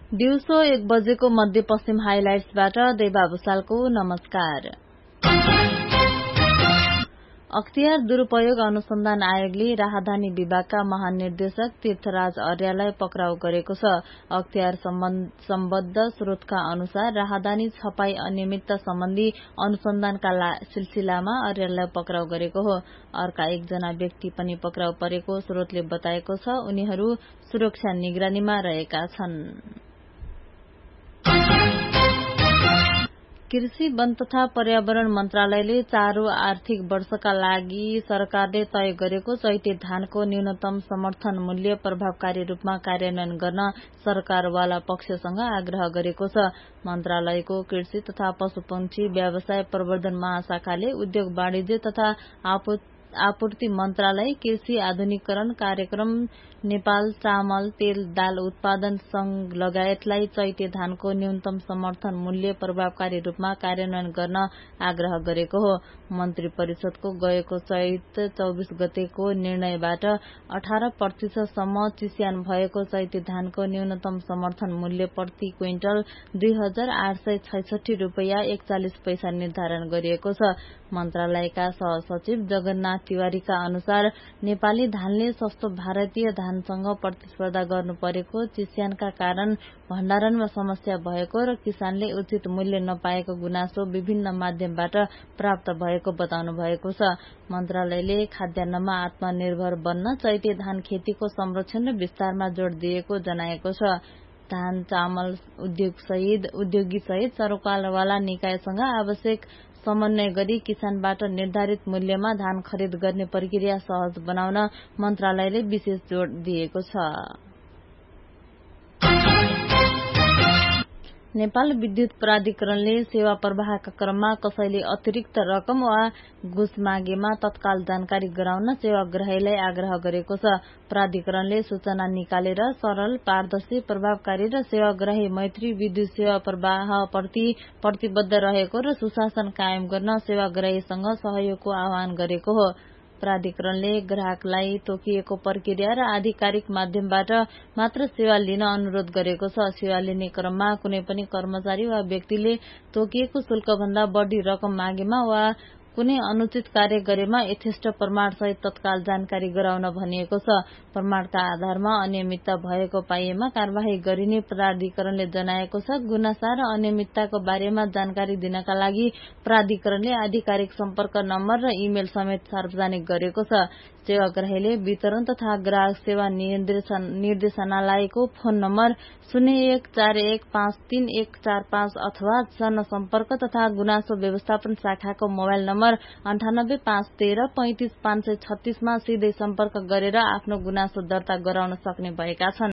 दिउँसो 1 बजेको मध्यपश्चिम हाइलाइट्सबाट देवा भुसालको नमस्कार। अख्तियार दुरूपयोग अनुसन्धान आयोगले राहदानी विभागका महानिर्देशक तीर्थराज अर्याललाई पक्राउ गरेको छ। अख्तियार सम्बद्ध स्रोतका अनुसार राहदानी छपाई अनियमितता सम्बन्धी अनुसन्धानका सिलसिलामा अर्याललाई पक्राउ गरेको हो। अर्का एकजना व्यक्ति पनि पक्राउ परेको स्रोतले बताएको छ। उनीहरू सुरक्षा निगरानीमा रहेका छन्। कृषि वन तथा पर्यावरण मन्त्रालयले चालू आर्थिक वर्षका लागि सरकारले तय गरेको चैते धानको न्यूनतम समर्थन मूल्य प्रभावकारी रूपमा कार्यान्वयन गर्न सरकारवाला पक्षसँग आग्रह गरेको छ। मन्त्रालयको कृषि तथा पशुपक्षी व्यवसाय प्रवर्धन महाशाखाले उद्योग वाणिज्य तथा आपूर्ति मन्त्रालय, कृषि आधुनिकीकरण कार्यक्रम, नेपाल चामल तेल दाल उत्पादन संघ लगायतलाई चैते धानको न्यूनतम समर्थन मूल्य प्रभावकारी रूपमा कार्यान्वयन गर्न आग्रह गरेको हो। मन्त्री परिषदको गएको चैत 24 गतेको निर्णयबाट 18% सम्म चिस्यान भएको चैते धानको न्यूनतम समर्थन मूल्य प्रति क्विन्टल 2866 रूपैयाँ 41 पैसा निर्धारण गरिएको छ। मन्त्रालयका सहसचिव जगन्नाथ तिवारीका अनुसार नेपाली धानले सस्तो भारतीय धानसँग प्रतिस्पर्धा गर्नु परेको, चिस्यानका कारण भण्डारणमा समस्या भएको र किसानले उचित मूल्य नपाएको गुनासो विभिन्न माध्यमबाट प्राप्त भएको बताउनु भएको छ। मन्त्रालयले खाद्यान्नमा आत्मनिर्भर बन्न चैते धान खेतीको संरक्षण र विस्तारमा जोड़ दिएको जनाएको छ। धान चामल उद्योगी सहित सरकारवाला निकायसँग आवश्यक समन्वय गरी किसानबाट निर्धारित मूल्यमा धान खरिद गर्ने प्रक्रिया सहज बनाउन मन्त्रालयले विशेष जोड़ दिएको छ। नेपाल विद्युत प्राधिकरणले सेवा प्रवाहका क्रममा कसैले अतिरिक्त रकम वा घुस मागेमा तत्काल जानकारी गराउन सेवाग्राहीलाई आग्रह गरेको छ। प्राधिकरणले सूचना निकालेर सरल, पारदर्शी, प्रभावकारी र सेवाग्राही मैत्री विद्युत सेवा प्रवाहप्रति प्रतिबद्ध रहेको र सुशासन कायम गर्न सेवाग्राहीसँग सहयोगको आह्वान गरेको हो। प्राधिकरणले ग्राहकलाई तोकिएको प्रक्रिया र आधिकारिक माध्यमबाट मात्र सेवा लिन अनुरोध गरेको छ। सेवा लिने क्रममा कुनै पनि कर्मचारी वा व्यक्तिले तोकिएको शुल्कभन्दा बढ़ी रकम मागेमा वा कुनै अनुचित कार्य गरेमा यथेष्ट प्रमाणसहित तत्काल जानकारी गराउन भनिएको छ। प्रमाणका आधारमा अनियमितता भएको पाइएमा कार्यवाही गरिने प्राधिकरणले जनाएको छ। गुनासा र अनियमितताको बारेमा जानकारी दिनका लागि प्राधिकरणले आधिकारिक सम्पर्क नम्बर र इमेल समेत सार्वजनिक गरेको छ। सेवाग्राहीले वितरण तथा ग्राहक सेवा निर्देशनालयको फोन नम्बर 0141531145 अथवा जनसम्पर्क तथा गुनासो व्यवस्थापन शाखाको मोबाइल नम्बर 9851133536 मा सिधै सम्पर्क गरेर आफ्नो गुनासो दर्ता गराउन सक्ने भएका छन्।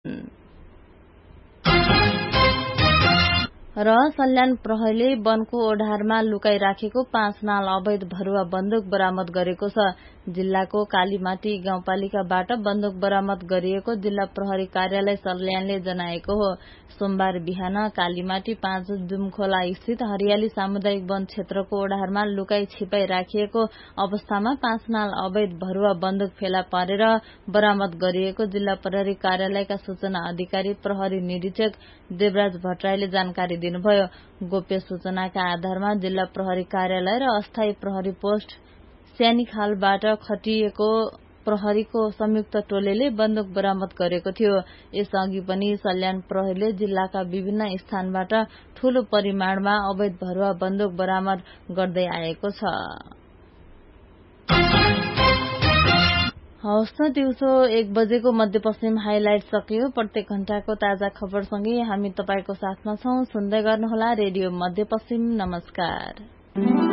र सल्यान प्रहरीले वनको ओढारमा लुकाई राखेको 5 नाल अवैध भरुवा बन्दुक बरामद गरेको छ। जिल्लाको कालीमाटी गाउँपालिकाबाट बन्दुक बरामद गरिएको जिल्ला प्रहरी कार्यालय सल्यानले जनाएको हो। सोमबार बिहान कालीमाटी 5 जुमखोला स्थित हरियाली सामुदायिक वन क्षेत्रको ओढारमा लुकाई छिपाई राखिएको अवस्थामा 5 नाल अवैध भरुवा बन्दुक फेला पारेर बरामद गरिएको जिल्ला प्रहरी कार्यालयका सूचना अधिकारी प्रहरी निरीक्षक देवराज भट्टराईले जानकारी दिनुभयो। गोप्य सूचनाका आधारमा जिल्ला प्रहरी कार्यालय र अस्थायी प्रहरी पोस्ट स्यानीखालबाट खटिएको प्रहरीको संयुक्त टोलीले बन्दुक बरामद गरेको थियो। यसअघि पनि सल्यान प्रहरीले जिल्लाका विभिन्न स्थानबाट ठूलो परिमाणमा अवैध भरुवा बन्दुक बरामद गर्दै आएको छ। हवस् त, दिउँसो 1 बजेको मध्यपश्चिम हाइलाइट सकियो। प्रत्येक घण्टाको ताजा खबरसँगै हामी तपाईको साथमा छौं। सुन्दै गर्नुहोला रेडियो मध्यपश्चिम। नमस्कार।